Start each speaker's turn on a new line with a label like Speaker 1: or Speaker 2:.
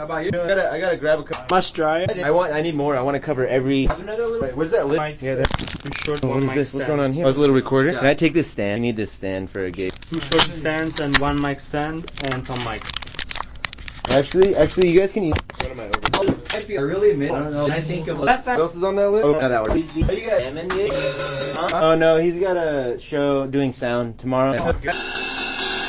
Speaker 1: about you?
Speaker 2: I gotta grab a cup.
Speaker 3: Must dry.
Speaker 2: I need more. I want to cover every. Have another little. Wait, where's that lid?
Speaker 3: Yeah,
Speaker 2: What is this? What's going on here? Oh, it's a little recorder. Can I take this stand? I need this stand for a gate.
Speaker 3: 2 short stands and 1 mic stand and some mic.
Speaker 2: Actually, you guys can use one of my over.
Speaker 1: I really admit, I don't know. I think of
Speaker 2: What else is on that list? Oh, no, that one.
Speaker 1: Are you guys
Speaker 2: Oh no, he's got a show doing sound tomorrow.